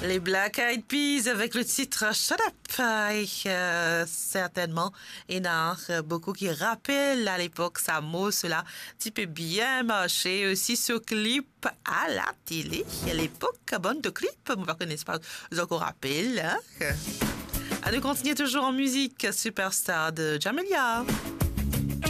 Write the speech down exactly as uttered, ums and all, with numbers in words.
Les Black Eyed Peas avec le titre Shut Up. Et, euh, certainement, il y en a euh, beaucoup qui rappellent à l'époque ça mot, cela qui peut bien marcher aussi ce clip à la télé. À l'époque, bonne de clip, vous ne connaissez pas, vous encore rappelle. Hein? À nous continuer toujours en musique, Superstar de Jamelia.